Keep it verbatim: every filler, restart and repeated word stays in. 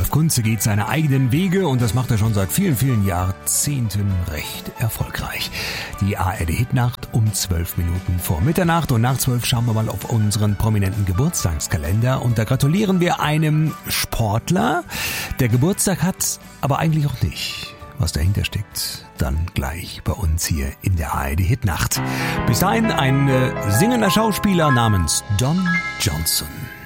Ralf Kunze geht seine eigenen Wege und das macht er schon seit vielen, vielen Jahrzehnten recht erfolgreich. Die A R D-Hitnacht um zwölf Minuten vor Mitternacht und nach zwölf schauen wir mal auf unseren prominenten Geburtstagskalender und da gratulieren wir einem Sportler, der Geburtstag hat, aber eigentlich auch nicht. Was dahinter steckt, dann gleich bei uns hier in der A R D-Hitnacht. Bis dahin ein äh, singender Schauspieler namens Don Johnson.